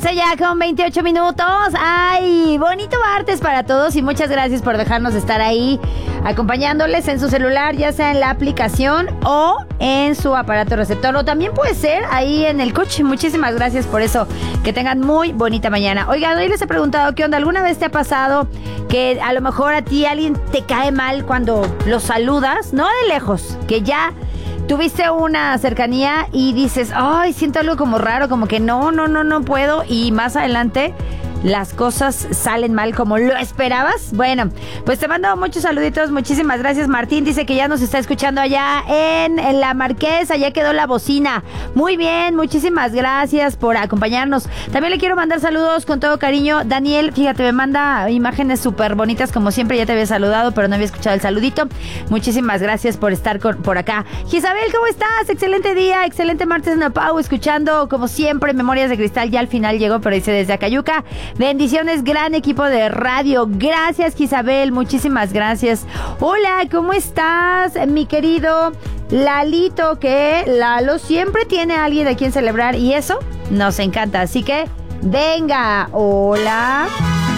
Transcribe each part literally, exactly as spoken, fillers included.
once ya con veintiocho minutos. Ay, bonito martes para todos y muchas gracias por dejarnos estar ahí acompañándoles en su celular, ya sea en la aplicación o en su aparato receptor, o también puede ser ahí en el coche. Muchísimas gracias por eso. Que tengan muy bonita mañana. Oigan, hoy les he preguntado qué onda. ¿Alguna vez te ha pasado que a lo mejor a ti alguien te cae mal cuando lo saludas? No de lejos, que ya tuviste una cercanía y dices, ay, siento algo como raro, como que no, no, no, no puedo, y más adelante las cosas salen mal como lo esperabas. Bueno, pues te mando muchos saluditos, muchísimas gracias. Martín dice que ya nos está escuchando allá en, en La Marquesa, ya quedó la bocina. Muy bien, muchísimas gracias por acompañarnos. También le quiero mandar saludos con todo cariño. Daniel, fíjate, me manda imágenes súper bonitas, como siempre. Ya te había saludado, pero no había escuchado el saludito. Muchísimas gracias por estar con, por acá. Gisabel, ¿cómo estás? Excelente día, excelente martes en Napau, escuchando como siempre Memorias de Cristal. Ya al final llegó, pero dice desde Acayuca. Bendiciones, gran equipo de radio. Gracias, Isabel, muchísimas gracias. Hola, ¿cómo estás, mi querido Lalito? Que Lalo siempre tiene a alguien a quien celebrar y eso nos encanta. Así que, venga, hola.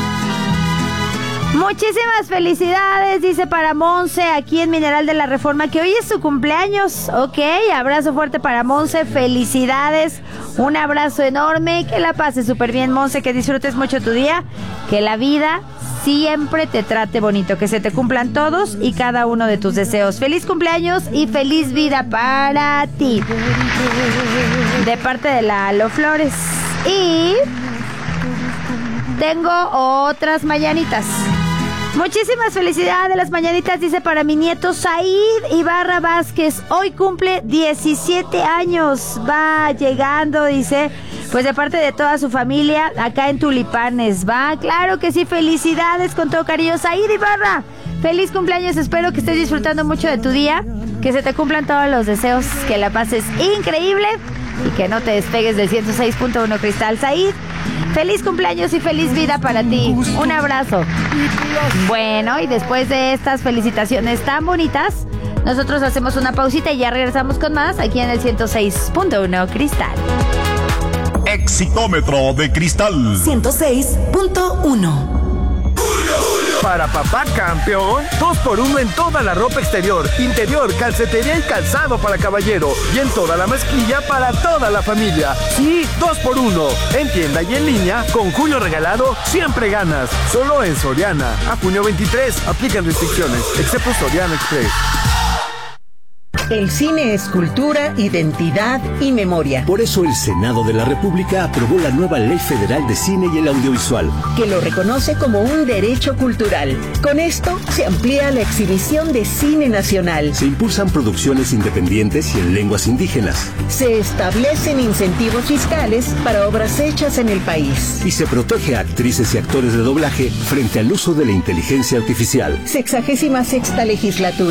Muchísimas felicidades, dice para Monse, aquí en Mineral de la Reforma, que hoy es su cumpleaños. Ok, abrazo fuerte para Monse, felicidades, un abrazo enorme, que la pases súper bien, Monse, que disfrutes mucho tu día, que la vida siempre te trate bonito, que se te cumplan todos y cada uno de tus deseos. Feliz cumpleaños y feliz vida para ti, de parte de Lalo Flores. Y tengo otras mañanitas. Muchísimas felicidades de las mañanitas, dice para mi nieto Said Ibarra Vázquez. Hoy cumple diecisiete años. Va llegando, dice, pues de parte de toda su familia acá en Tulipanes. Va, claro que sí, felicidades con todo cariño, Said Ibarra. Feliz cumpleaños, espero que estés disfrutando mucho de tu día, que se te cumplan todos los deseos, que la pases increíble y que no te despegues del ciento seis punto uno Cristal. Said, feliz cumpleaños y feliz vida para ti. Un abrazo. Bueno, y después de estas felicitaciones tan bonitas, nosotros hacemos una pausita y ya regresamos con más aquí en el ciento seis punto uno Cristal. Exitómetro de Cristal. ciento seis punto uno. Para papá campeón, dos por uno en toda la ropa exterior, interior, calcetería y calzado para caballero. Y en toda la mezclilla para toda la familia. Sí, dos por uno. En tienda y en línea, con Julio Regalado, siempre ganas. Solo en Soriana. A junio veintitrés, aplican restricciones, excepto Soriana Express. El cine es cultura, identidad y memoria. Por eso el Senado de la República aprobó la nueva Ley Federal de Cine y el Audiovisual, que lo reconoce como un derecho cultural. Con esto se amplía la exhibición de cine nacional. Se impulsan producciones independientes y en lenguas indígenas. Se establecen incentivos fiscales para obras hechas en el país. Y se protege a actrices y actores de doblaje frente al uso de la inteligencia artificial. Sexagésima sexta legislatura.